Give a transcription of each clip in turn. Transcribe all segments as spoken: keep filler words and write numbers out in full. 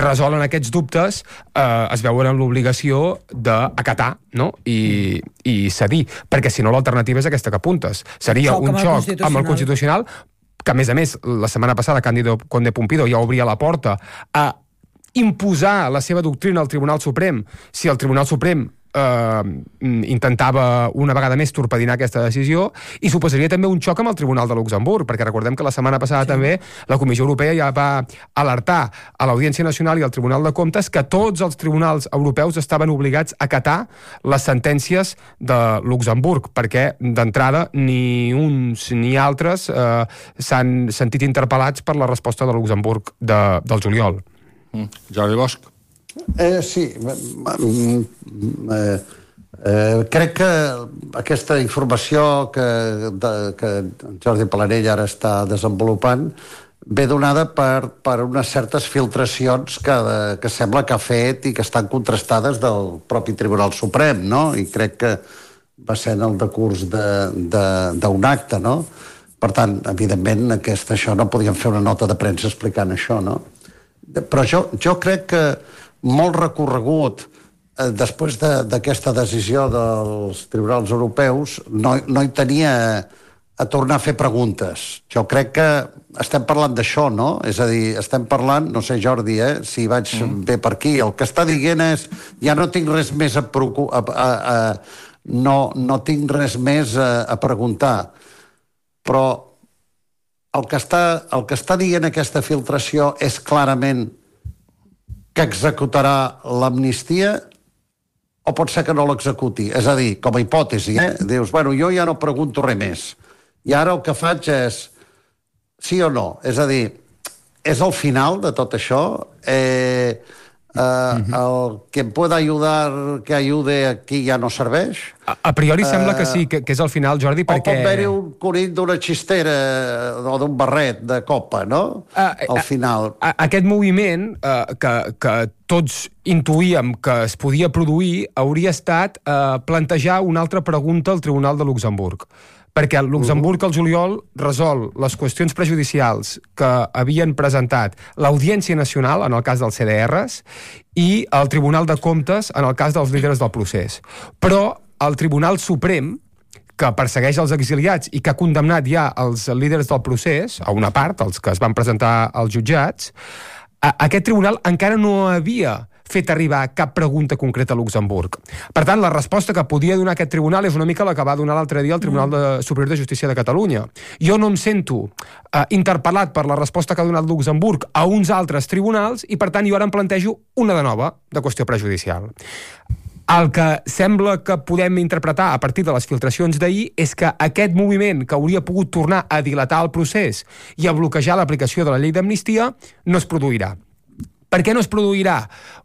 resolen aquests dubtes, eh, es veuen en l'obligació d'acatar, no? I, i cedir, perquè si no l'alternativa és aquesta que apuntes. Seria xoc un amb xoc amb el Constitucional, que a més a més la setmana passada Cándido Conde Pumpido ja obria la porta a imposar la seva doctrina al Tribunal Suprem si el Tribunal Suprem eh, intentava una vegada més torpedinar aquesta decisió, i suposaria també un xoc amb el Tribunal de Luxemburg, perquè recordem que la setmana passada sí. també la Comissió Europea ja va alertar a l'Audiència Nacional i al Tribunal de Comptes que tots els tribunals europeus estaven obligats a acatar les sentències de Luxemburg, perquè d'entrada ni uns ni altres eh, s'han sentit interpel·lats per la resposta de Luxemburg de, del juliol. Mm. Jordi Bosch. Eh, sí, eh, eh, crec que aquesta informació que, de, que Jordi Planell ara està desenvolupant ve donada per, per unes certes filtracions que, que sembla que ha fet i que estan contrastades del propi Tribunal Suprem, no? I crec que va ser en el decurs d'un acte, no? Per tant, evidentment, aquest, això no podíem fer una nota de premsa explicant això, no? Però jo, jo crec que molt recorregut eh, després d'aquesta de, decisió dels tribunals europeus no, no hi tenia a tornar a fer preguntes. Jo crec que estem parlant d'això, no? És a dir, estem parlant, no sé, Jordi, eh, si vaig mm. bé per aquí, el que està dient és ja no tinc res més a, a, a, a no, no tinc res més a, a preguntar, però el que està, el que està dient aquesta filtració és clarament que executarà l'amnistia o pot ser que no l'executi. És a dir, com a hipòtesi, eh? Dius, bueno, jo ja no pregunto res més. I ara el que faig és sí o no. És a dir, és el final de tot això. Eh, eh, el que em pueda ayudar, que ayude aquí ja no serveix. A, a priori uh, sembla que sí, que, que és el final, Jordi, perquè... O pot haver-hi un conill d'una xistera o d'un barret de copa, no? Uh, Al final. A, a, aquest moviment uh, que, que tots intuïem que es podia produir hauria estat uh, plantejar una altra pregunta al Tribunal de Luxemburg. Perquè el Luxemburg al juliol resol les qüestions prejudicials que havien presentat l'Audiència Nacional, en el cas dels C D Rs, i el Tribunal de Comptes, en el cas dels líders del procés. Però el Tribunal Suprem, que persegueix els exiliats i que ha condemnat ja els líders del procés, a una part, els que es van presentar als jutjats, aquest tribunal encara no havia fet arribar cap pregunta concreta a Luxemburg. Per tant, la resposta que podia donar aquest tribunal és una mica la que va donar l'altre dia el Tribunal de Superior de Justícia de Catalunya. Jo no em sento eh, interpel·lat per la resposta que ha donat Luxemburg a uns altres tribunals i, per tant, jo ara em plantejo una de nova de qüestió prejudicial. El que sembla que podem interpretar a partir de les filtracions d'ahir és que aquest moviment que hauria pogut tornar a dilatar el procés i a bloquejar l'aplicació de la llei d'amnistia no es produirà. Per què no es produirà?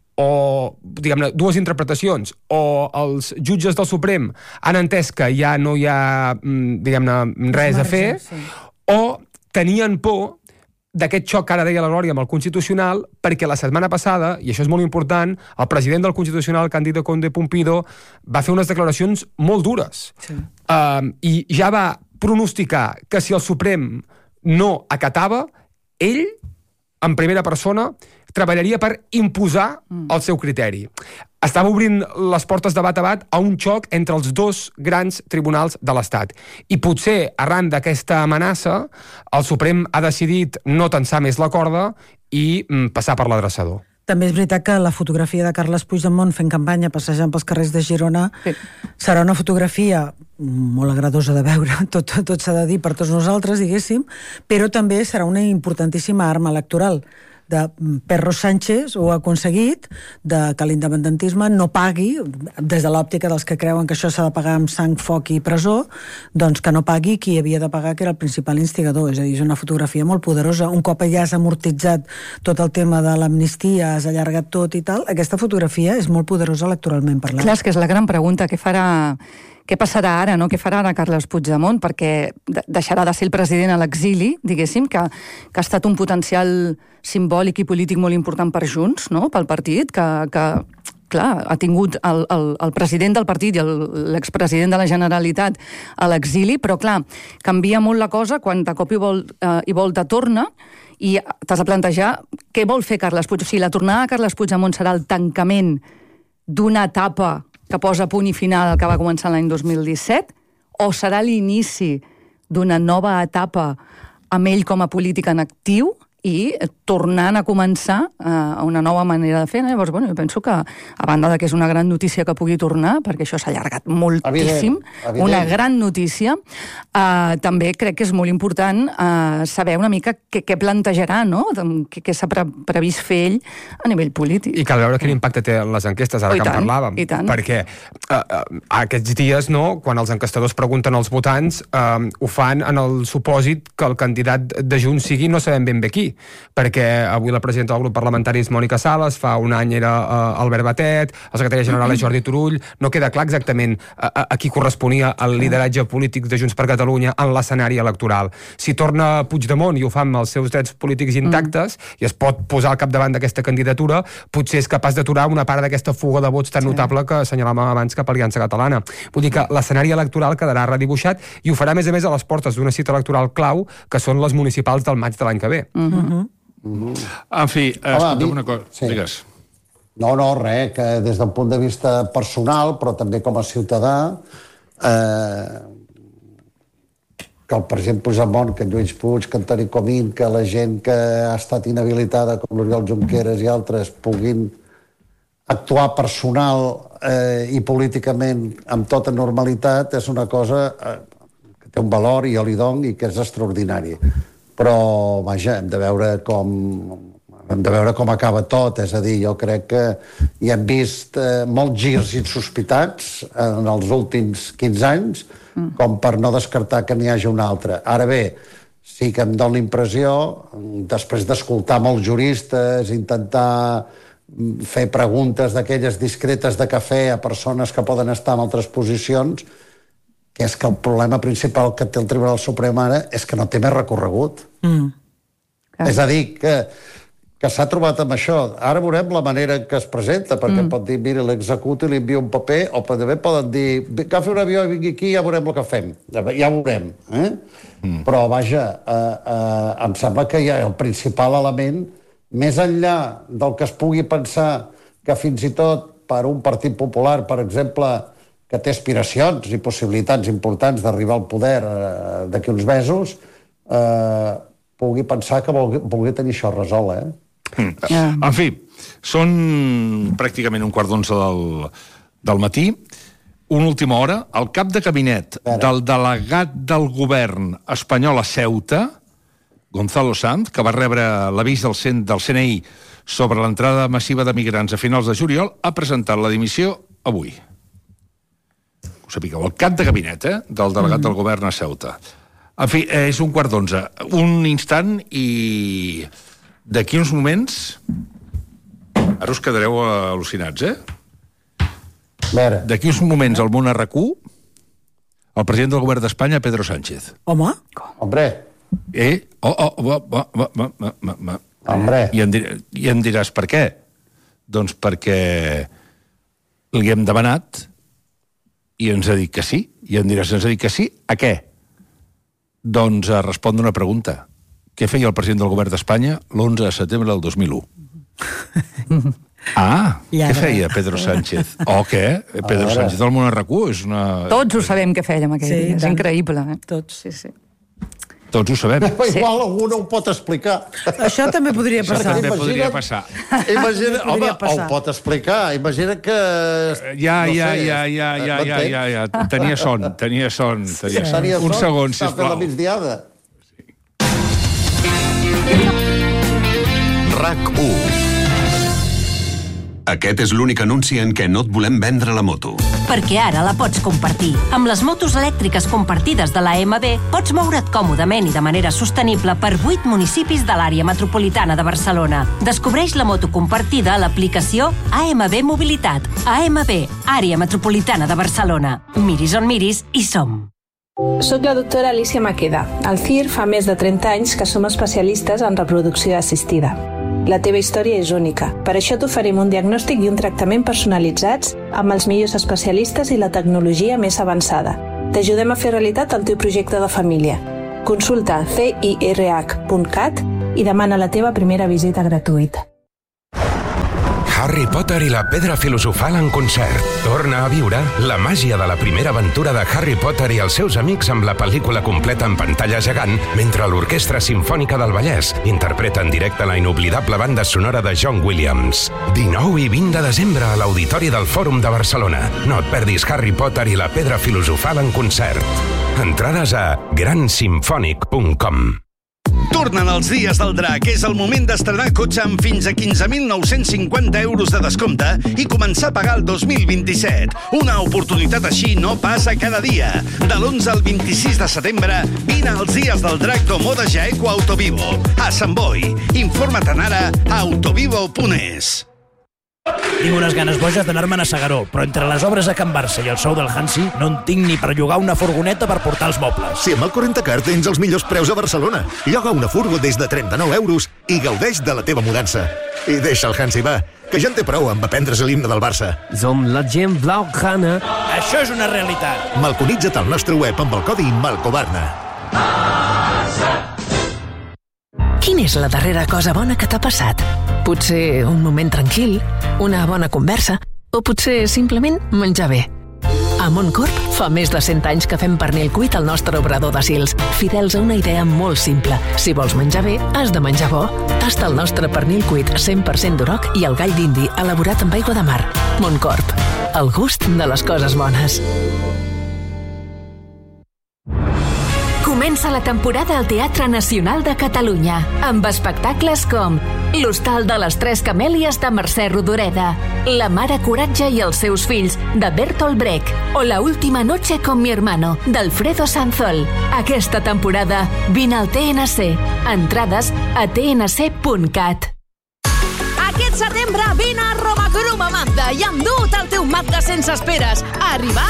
O, diguem-ne, dues interpretacions. O els jutges del Suprem han entès que ja no hi ha, diguem-ne, res a fer, o tenien por d'aquest xoc que ara deia la Glòria amb el Constitucional, perquè la setmana passada, i això és molt important, el president del Constitucional, Cándido Conde Pumpido, va fer unes declaracions molt dures. Sí. Uh, I ja va pronosticar que si el Suprem no acatava, ell, en primera persona, treballaria per imposar el seu criteri. Estava obrint les portes de bat a bat a un xoc entre els dos grans tribunals de l'Estat. I potser, arran d'aquesta amenaça, el Suprem ha decidit no tensar més la corda i mm, passar per l'adreçador. També és veritat que la fotografia de Carles Puigdemont fent campanya, passejant pels carrers de Girona, sí. serà una fotografia molt agradosa de veure, tot, tot s'ha de dir per tots nosaltres, diguéssim, però també serà una importantíssima arma electoral. De Pedro Sánchez ho ha aconseguit, de que l'independentisme no pagui, des de l'òptica dels que creuen que això s'ha de pagar amb sang, foc i presó, doncs que no pagui qui havia de pagar, que era el principal instigador. És a dir, és una fotografia molt poderosa. Un cop ja has amortitzat tot el tema de l'amnistia, has allargat tot i tal, aquesta fotografia és molt poderosa electoralment parlant. Clar, és que és la gran pregunta, què farà... Què passarà ara, no? Què farà ara Carles Puigdemont? Perquè deixarà de ser el president a l'exili, diguéssim, que, que ha estat un potencial simbòlic i polític molt important per Junts, no? Pel partit, que, que clar, ha tingut el, el, el president del partit i l'expresident de la Generalitat a l'exili, però clar, canvia molt la cosa quan de cop i, vol, eh, i volta torna i t'has de plantejar què vol fer Carles Puig. O sigui, la tornada de Carles Puigdemont serà el tancament d'una etapa que posa punt i final al que va començar l'any dos mil disset, o serà l'inici d'una nova etapa amb ell com a polític en actiu i tornant a començar a una nova manera de fer. Llavors, bueno, jo penso que, a banda de que és una gran notícia que pugui tornar, perquè això s'ha allargat moltíssim, evident, evident. una gran notícia, eh, també crec que és molt important eh, saber una mica què, què plantejarà, no? Què, què s'ha pre previst fer ell a nivell polític. I cal veure quin impacte té en les enquestes, ara oh, que en parlàvem. Perquè eh, eh, aquests dies, no, quan els enquestadors pregunten als votants, eh, ho fan en el supòsit que el candidat de Junts sigui no sabem ben bé qui, perquè avui la presidenta del grup parlamentari és Mònica Sales, fa un any era uh, Albert Batet, el secretari general és Jordi Turull, no queda clar exactament a, a, a qui corresponia el lideratge polític de Junts per Catalunya en l'escenari electoral. Si torna Puigdemont i ho fa amb els seus drets polítics intactes mm. i es pot posar al capdavant d'aquesta candidatura, potser és capaç d'aturar una part d'aquesta fuga de vots tan sí. notable que assenyalàvem abans cap a Aliança Catalana. Vull dir que l'escenari electoral quedarà redibuixat i ho farà, a més a més, a les portes d'una cita electoral clau, que són les municipals del maig de l'any que ve. Mm -hmm. Uh-huh. Uh-huh. En fi, escolta'm una cosa. Sí. Digues. No, no, res, que des del punt de vista personal, però també com a ciutadà, eh, que el president Puigdemont, que en Lluís Puig, que en Toni Comín, que la gent que ha estat inhabilitada, com l'Oriol Junqueras i altres, puguin actuar personal eh, i políticament amb tota normalitat, és una cosa eh, que té un valor, i jo li dono, i que és extraordinari. Però, vaja, hem de veure com hem de veure com acaba tot, és a dir, jo crec que hi hem vist eh, molts girs insospitats en els últims quinze anys, mm. com per no descartar que n'hi hagi un altre. Ara bé, sí que em dona la impressió, després d'escoltar molts juristes, intentar fer preguntes d'aquelles discretes de cafè a persones que poden estar en altres posicions, que és que el problema principal que té el Tribunal Suprem ara és que no té més recorregut. Mm. És a dir, que, que s'ha trobat amb això. Ara veurem la manera en què es presenta, perquè mm. pot dir, mira, l'executo i li envio un paper, o també poden dir, agafi un avió i vingui aquí i ja veurem el que fem. Ja, ja ho veurem. Eh? Mm. Però, vaja, eh, eh, em sembla que hi ha el principal element, més enllà del que es pugui pensar que fins i tot per un partit popular, per exemple, que té aspiracions i possibilitats importants d'arribar al poder eh, d'aquí uns mesos, eh, pugui pensar que vulgui, vulgui tenir això resolt, eh? Mm. Yeah. En fi, són pràcticament un quart d'onze del, del matí. Una última hora. El cap de gabinet del delegat del govern espanyol a Ceuta, Gonzalo Sanz, que va rebre l'avís del, del C N I sobre l'entrada massiva de migrants a finals de juliol, ha presentat la dimissió avui. Sapigueu, el cap de gabinet eh, del delegat mm. del govern a Ceuta. En fi, eh, és un quart d'onze. Un instant i d'aquí uns moments ara us quedareu al·lucinats, eh? D'aquí uns moments al món a R A C u el president del govern d'Espanya, Pedro Sánchez. Home? Hombre. Eh? Oh, oh, va, va, va, va, va, va. Hombre. I em, dir, I em diràs per què? Doncs perquè li hem demanat i ens ha dit que sí. I em diràs, ens ha dit que sí? A què? Doncs a respondre una pregunta. Què feia el president del govern d'Espanya l'onze de setembre del dos mil u? Ah, què feia Pedro Sánchez? O què? Pedro Sánchez del món a R A C u és una... Tots ho sabem què feia amb aquell sí, dia. És increïble, eh? Tots. Sí, sí. Tots ho sabem. Però igual sí. algú no ho pot explicar. Això també podria passar. Això també podria passar. Imagina, home, passar. Ho pot explicar. Imagina que... Ja, no ja, sé, ja, ja, ja, ja, ja, ja. Tenia son, tenia son. Tenia son. Tenia Un son, segon, sisplau. Està fent la migdiada. R A C u. Aquest és l'únic anunci en què no et volem vendre la moto. Perquè ara la pots compartir. Amb les motos elèctriques compartides de la A M B pots moure't còmodament i de manera sostenible per vuit municipis de l'àrea metropolitana de Barcelona. Descobreix la moto compartida a l'aplicació A M B Mobilitat. A M B, àrea metropolitana de Barcelona. Miris on miris, hi som. Soc la doctora Alicia Maqueda. Al C I R fa més de trenta anys que som especialistes en reproducció assistida. La teva història és única. Per això t'oferim un diagnòstic i un tractament personalitzats amb els millors especialistes i la tecnologia més avançada. T'ajudem a fer realitat el teu projecte de família. Consulta c i r h punt cat i demana la teva primera visita gratuïta. Harry Potter i la Pedra Filosofal en concert. Torna a viure la màgia de la primera aventura de Harry Potter i els seus amics amb la pel·lícula completa en pantalla gegant, mentre l'Orquestra Simfònica del Vallès interpreta en directe la inoblidable banda sonora de John Williams. dinou i vint de desembre a l'Auditori del Fòrum de Barcelona. No et perdis Harry Potter i la Pedra Filosofal en concert. Entrades a gran simfònic punt com. Tornen els dies del drac. És el moment d'estrenar cotxe amb fins a quinze mil nou-cents cinquanta euros de descompte i començar a pagar el dos mil vint-i-set. Una oportunitat així no passa cada dia. De l'onze al vint-i-sis de setembre, vine als dies del drac d'Omoda Jaeco Autovivo, a Sant Boi. Informa't ara a autovivo punt es. Tinc unes ganes boges d'anar-me'n a S'Agaró, però entre les obres a Can Barça i el sou del Hansi no en tinc ni per llogar una furgoneta per portar els mobles. Si amb el Correntacar tens els millors preus a Barcelona. Lloga una furgo des de trenta-nou euros i gaudeix de la teva mudança. I deixa el Hansi, va, que ja en té prou amb aprendre's l'himne del Barça. Som la gent blaugrana. Això és una realitat. Malconitza't al nostre web amb el codi Malcobarna. Quina és la darrera cosa bona que t'ha passat? Potser un moment tranquil, una bona conversa, o potser simplement menjar bé. A Montcorp fa més de cent anys que fem pernil cuit al nostre obrador de Sils, fidels a una idea molt simple. Si vols menjar bé, has de menjar bo. Tasta el nostre pernil cuit cent per cent d'uroc i el gall d'indi elaborat amb aigua de mar. Montcorp, el gust de les coses bones. Comença la temporada al Teatre Nacional de Catalunya, amb espectacles com L'Hostal de les Tres Camèlies de Mercè Rodoreda, La Mare Coratge i els seus fills, de Bertolt Brecht, o La Última Noche con mi hermano, d'Alfredo Sanzol. Aquesta temporada, vine al T N C. Entrades a t n c punt cat. Aquest setembre vine a Roma Crum Mazda i endu't el teu Mazda sense esperes. Arribar